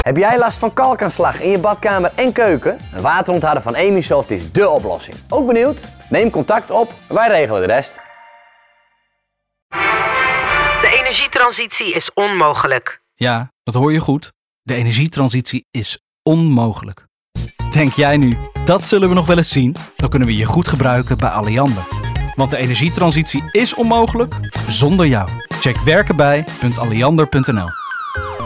Heb jij last van kalkaanslag in je badkamer en keuken? Waterontharden van Emisoft is dé oplossing. Ook benieuwd? Neem contact op, wij regelen de rest. De energietransitie is onmogelijk. Ja, dat hoor je goed. De energietransitie is onmogelijk. Denk jij nu, dat zullen we nog wel eens zien? Dan kunnen we je goed gebruiken bij Alliander. Want de energietransitie is onmogelijk zonder jou. Check werkenbij.alliander.nl